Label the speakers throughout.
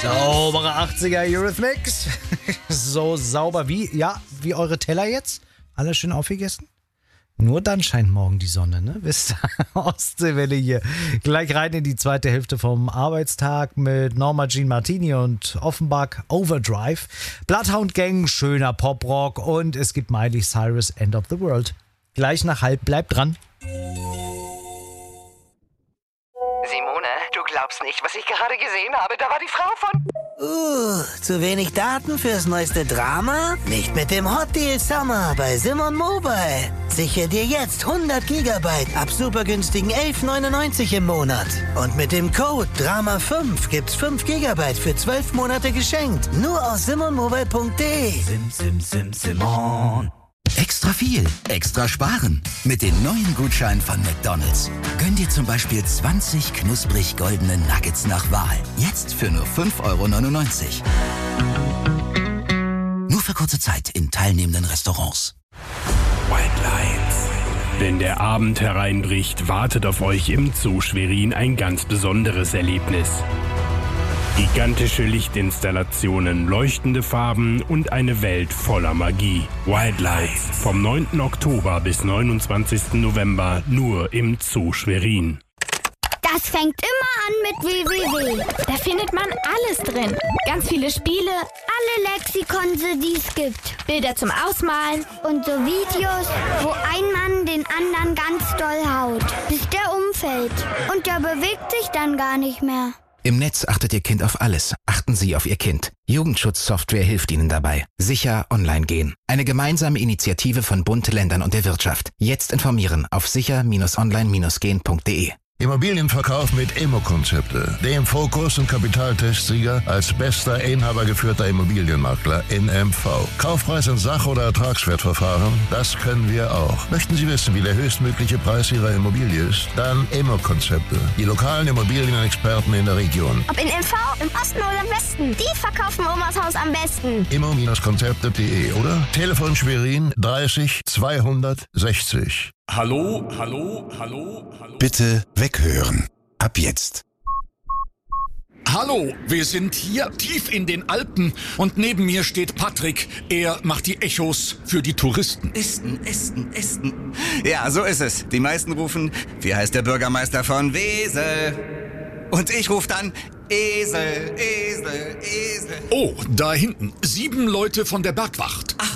Speaker 1: Saubere 80er Eurythmics. So sauber wie eure Teller jetzt. Alles schön aufgegessen? Nur dann scheint morgen die Sonne, ne? Wisst ihr? Ostseewelle hier. Gleich rein in die zweite Hälfte vom Arbeitstag mit Norma Jean Martini und Offenbach Overdrive. Bloodhound Gang, schöner Poprock und es gibt Miley Cyrus End of the World. Gleich nach halb, bleibt dran.
Speaker 2: Simone, du glaubst nicht, was ich gerade gesehen habe. Da war die Frau von...
Speaker 3: Zu wenig Daten fürs neueste Drama? Nicht mit dem Hot Deal Summer bei Simon Mobile. Sichere dir jetzt 100 Gigabyte ab super günstigen 11,99 im Monat. Und mit dem Code DRAMA5 gibt's 5 Gigabyte für 12 Monate geschenkt. Nur aus simonmobile.de.
Speaker 4: Simon. Extra viel, extra sparen. Mit den neuen Gutscheinen von McDonald's. Gönn dir zum Beispiel 20 knusprig goldene Nuggets nach Wahl. Jetzt für nur 5,99 €. Nur für kurze Zeit in teilnehmenden Restaurants.
Speaker 5: White Lines. Wenn der Abend hereinbricht, wartet auf euch im Zoo Schwerin ein ganz besonderes Erlebnis. Gigantische Lichtinstallationen, leuchtende Farben und eine Welt voller Magie. Wildlights vom 9. Oktober bis 29. November nur im Zoo Schwerin.
Speaker 6: Das fängt immer an mit www. Da findet man alles drin. Ganz viele Spiele, alle Lexikonse, die es gibt. Bilder zum Ausmalen und so Videos, wo ein Mann den anderen ganz doll haut, bis der umfällt. Und der bewegt sich dann gar nicht mehr.
Speaker 7: Im Netz achtet Ihr Kind auf alles. Achten Sie auf Ihr Kind. Jugendschutzsoftware hilft Ihnen dabei. Sicher online gehen. Eine gemeinsame Initiative von Bund, Ländern und der Wirtschaft. Jetzt informieren auf sicher-online-gehen.de.
Speaker 8: Immobilienverkauf mit Immo-Konzepte. Dem Fokus- und Kapitaltestsieger als bester inhabergeführter Immobilienmakler in MV. Kaufpreis in Sach- oder Ertragswertverfahren, das können wir auch. Möchten Sie wissen, wie der höchstmögliche Preis Ihrer Immobilie ist? Dann Immo-Konzepte. Die lokalen Immobilienexperten in der Region.
Speaker 6: Ob in MV, im Osten oder im Westen, die verkaufen Omas Haus am besten.
Speaker 8: Immo-Konzepte.de oder Telefon Schwerin 30 260.
Speaker 9: Hallo.
Speaker 10: Bitte weghören. Ab jetzt.
Speaker 9: Hallo, wir sind hier tief in den Alpen und neben mir steht Patrick. Er macht die Echos für die Touristen.
Speaker 11: Esten. Ja, so ist es. Die meisten rufen, wie heißt der Bürgermeister von Wesel? Und ich rufe dann, Esel.
Speaker 9: Oh, da hinten, 7 Leute von der Bergwacht.
Speaker 11: 8.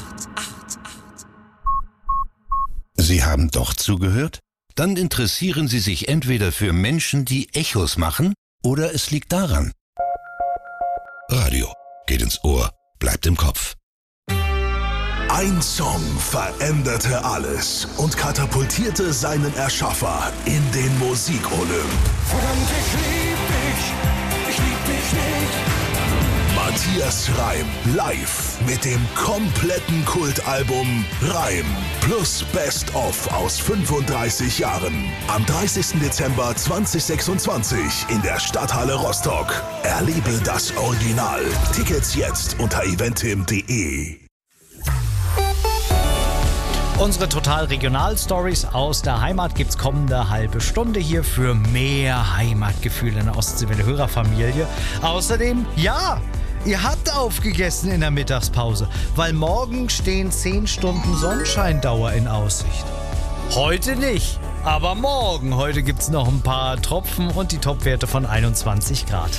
Speaker 10: Sie haben doch zugehört? Dann interessieren Sie sich entweder für Menschen, die Echos machen, oder es liegt daran. Radio geht ins Ohr, bleibt im Kopf.
Speaker 12: Ein Song veränderte alles und katapultierte seinen Erschaffer in den Musikolymp.
Speaker 13: Verdammt, ich lieb dich nicht.
Speaker 12: Matthias Reim live mit dem kompletten Kultalbum Reim plus Best of aus 35 Jahren. Am 30. Dezember 2026 in der Stadthalle Rostock. Erlebe das Original. Tickets jetzt unter eventim.de.
Speaker 1: Unsere Total-Regional-Stories aus der Heimat gibt's kommende halbe Stunde hier für mehr Heimatgefühl in der Ostseewelle-Hörerfamilie. Außerdem, ihr habt aufgegessen in der Mittagspause, weil morgen stehen 10 Stunden Sonnenscheindauer in Aussicht. Heute nicht, aber morgen. Heute gibt's noch ein paar Tropfen und die Topwerte von 21 Grad.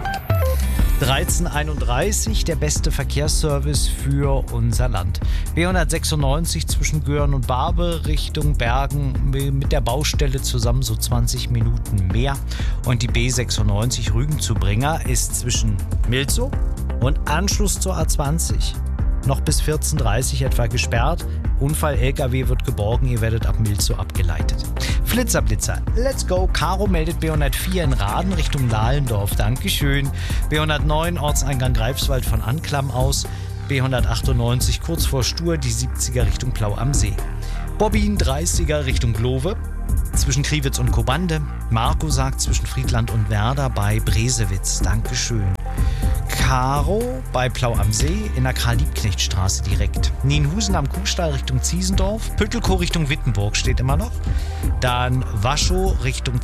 Speaker 1: 1331, der beste Verkehrsservice für unser Land. B196 zwischen Göhren und Barbe Richtung Bergen mit der Baustelle zusammen so 20 Minuten mehr. Und die B96 Rügen zu Bringer ist zwischen Milzow und Anschluss zur A20 noch bis 14:30 etwa gesperrt. Unfall-LKW wird geborgen, ihr werdet ab Milzow abgeleitet. Blitzer, let's go. Caro meldet B104 in Raden Richtung Dahlendorf, dankeschön. B109 Ortseingang Greifswald von Anklam aus. B198 kurz vor Stur, die 70er Richtung Plau am See. Bobbin 30er Richtung Glove, zwischen Kriwitz und Kobande. Marco sagt zwischen Friedland und Werder bei Bresewitz, dankeschön. Caro bei Plau am See in der Karl-Liebknecht-Straße direkt. Nienhusen am Kuhstall Richtung Ziesendorf. Püttelkow Richtung Wittenburg steht immer noch. Dann Waschow Richtung